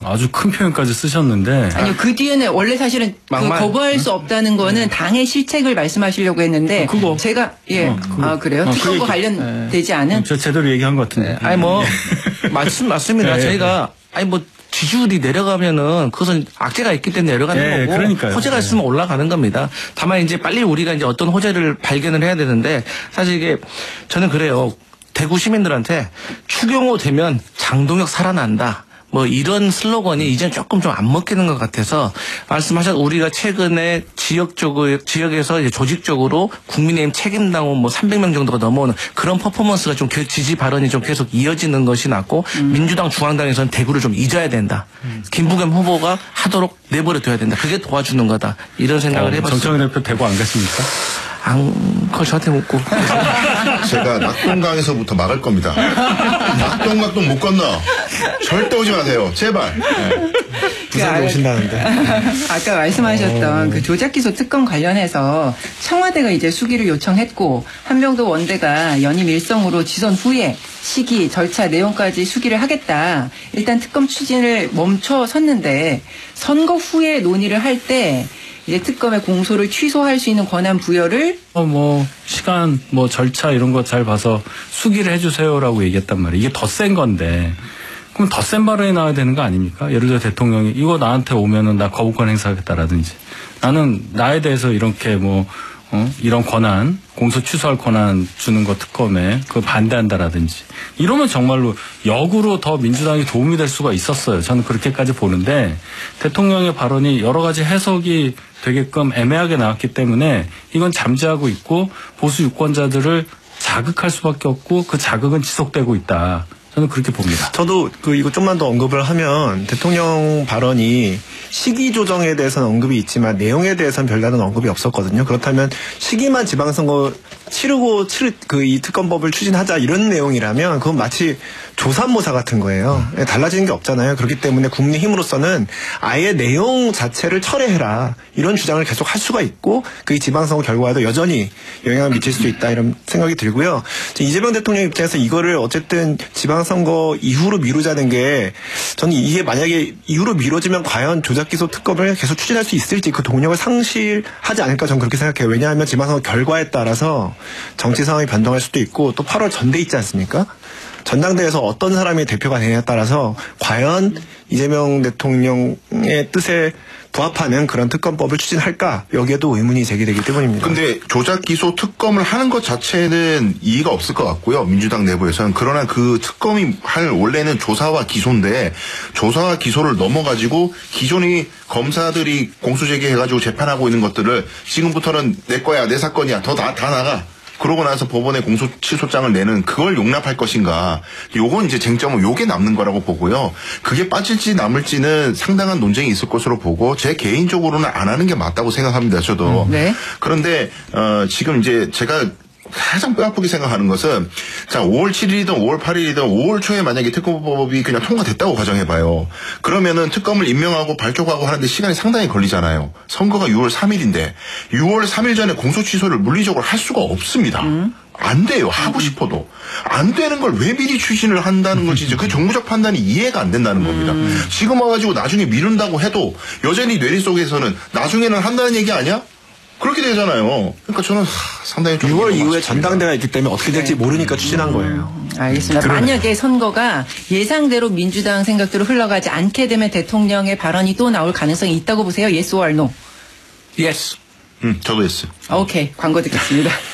아주 큰 표현까지 쓰셨는데. 아니요, 그 뒤에는 원래 사실은 그 거부할 수 없다는 거는 당의 실책을 말씀하시려고 했는데. 그거. 제가, 예. 아, 그래요? 특검과 관련되지 않은? 저 제대로 얘기한 것 같은데. 아니, 뭐, 맞습니다. 네. 저희가, 아니, 뭐, 지지율이 내려가면은 그것은 악재가 있기 때문에 내려가는 거고 그러니까요. 호재가 있으면 올라가는 겁니다. 다만 이제 빨리 우리가 이제 어떤 호재를 발견을 해야 되는데 사실 이게 저는 그래요. 대구 시민들한테 추경호 되면 장동혁 살아난다. 뭐 이런 슬로건이 이제 조금 좀 안 먹히는 것 같아서 말씀하신 우리가 최근에 지역에서 이제 조직적으로 국민의힘 책임당원 뭐 300명 정도가 넘어오는 그런 퍼포먼스가 좀 지지 발언이 좀 계속 이어지는 것이 낫고 민주당 중앙당에서는 대구를 좀 잊어야 된다. 김부겸 후보가 하도록 내버려 둬야 된다. 그게 도와주는 거다. 이런 생각을 해봤습니다. 정청래 대표 대구 안 갔습니까? 그걸 저한테 묻고. 제가 낙동강에서부터 막을 겁니다. 낙동 못 건너. 절대 오지 마세요. 제발. 네. 부산에 오신다는데. 아까 말씀하셨던 그 조작기소 특검 관련해서 청와대가 이제 수기를 요청했고 한명도 원대가 연임 일성으로 지선 후에 시기, 절차, 내용까지 수기를 하겠다. 일단 특검 추진을 멈춰섰는데 선거 후에 논의를 할 때 이제 특검의 공소를 취소할 수 있는 권한 부여를 뭐 시간 뭐 절차 이런 거 잘 봐서 수기를 해주세요라고 얘기했단 말이에요. 이게 더 센 건데 그럼 더 센 발언이 나와야 되는 거 아닙니까? 예를 들어 대통령이 이거 나한테 오면은 나 거부권 행사하겠다라든지 나는 나에 대해서 이렇게 뭐 이런 권한 공소 취소할 권한 주는 거 특검에 그걸 반대한다라든지 이러면 정말로 역으로 더 민주당이 도움이 될 수가 있었어요. 저는 그렇게까지 보는데 대통령의 발언이 여러 가지 해석이 되게끔 애매하게 나왔기 때문에 이건 잠재하고 있고 보수 유권자들을 자극할 수밖에 없고 그 자극은 지속되고 있다. 저는 그렇게 봅니다. 저도 이거 좀만 더 언급을 하면 대통령 발언이 시기 조정에 대해서는 언급이 있지만 내용에 대해서는 별다른 언급이 없었거든요. 그렇다면 시기만 지방선거 치르고 이 특검법을 추진하자 이런 내용이라면 그건 마치 조삼모사 같은 거예요. 달라지는 게 없잖아요. 그렇기 때문에 국민의힘으로서는 아예 내용 자체를 철회해라 이런 주장을 계속 할 수가 있고 그 지방선거 결과에도 여전히 영향을 미칠 수도 있다 이런 생각이 들고요. 이재명 대통령 입장에서 이거를 어쨌든 지방선거 이후로 미루자는 게 저는 이게 만약에 이후로 미뤄지면 과연 조작기소 특검을 계속 추진할 수 있을지 그 동력을 상실하지 않을까 저는 그렇게 생각해요. 왜냐하면 지방선거 결과에 따라서 정치 상황이 변동할 수도 있고 또 8월 전대 있지 않습니까? 전당대회에서 어떤 사람이 대표가 되느냐에 따라서 과연 이재명 대통령의 뜻에 부합하는 그런 특검법을 추진할까 여기에도 의문이 제기되기 때문입니다. 근데 조작기소 특검을 하는 것 자체는 이의가 없을 것 같고요. 민주당 내부에서는. 그러나 그 특검이 할 원래는 조사와 기소인데 조사와 기소를 넘어가지고 기존이 검사들이 공소제기해가지고 재판하고 있는 것들을 지금부터는 내 거야 내 사건이야 다 나가. 그러고 나서 법원에 공소 취소장을 내는 그걸 용납할 것인가. 요건 이제 쟁점은 요게 남는 거라고 보고요. 그게 빠질지 남을지는 상당한 논쟁이 있을 것으로 보고 제 개인적으로는 안 하는 게 맞다고 생각합니다. 저도. 네. 그런데 지금 이제 제가 가장 뼈아프게 생각하는 것은 자 5월 7일이든 5월 8일이든 5월 초에 만약에 특검법이 그냥 통과됐다고 가정해봐요. 그러면은 특검을 임명하고 발족하고 하는데 시간이 상당히 걸리잖아요. 선거가 6월 3일인데 6월 3일 전에 공소 취소를 물리적으로 할 수가 없습니다. 안 돼요. 하고 싶어도. 안 되는 걸 왜 미리 추진을 한다는 건지 그 정무적 판단이 이해가 안 된다는 겁니다. 지금 와가지고 나중에 미룬다고 해도 여전히 뇌리 속에서는 나중에는 한다는 얘기 아니야? 그렇게 되잖아요. 그러니까 저는 상당히 좀 6월 이후에 전당대회가 있기 때문에 어떻게 될지 모르니까 추진한 거예요. 알겠습니다. 만약에 선거가 예상대로 민주당 생각대로 흘러가지 않게 되면 대통령의 발언이 또 나올 가능성이 있다고 보세요? Yes or no? Yes. 저도 했어요. 오케이. 광고 듣겠습니다.